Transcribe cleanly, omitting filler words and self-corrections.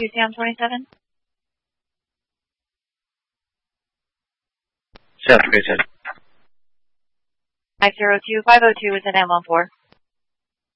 Sam 27. South Korea. 502 502 is an M14.